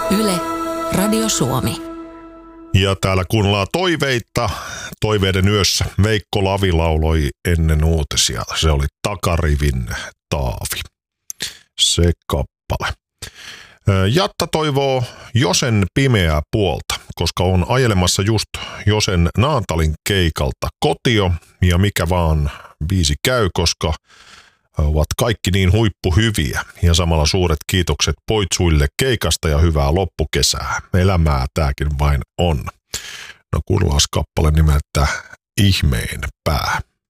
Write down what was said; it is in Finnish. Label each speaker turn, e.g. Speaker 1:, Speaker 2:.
Speaker 1: Yle, Radio Suomi.
Speaker 2: Ja täällä kuunnellaan toiveita. Toiveiden yössä Veikko Lavi lauloi ennen uutisia. Se oli Takarivin Taavi. Se kappale. Jatta toivoo Josen pimeää puolta, koska on ajelemassa just Josen Naantalin keikalta kotio. Ja mikä vaan biisi käy, koska ovat kaikki niin huippuhyviä. Ja samalla suuret kiitokset poitsuille keikasta ja hyvää loppukesää. Elämää tääkin vain on. No kuunnellaan kappale nimeltä Ihmeen pää.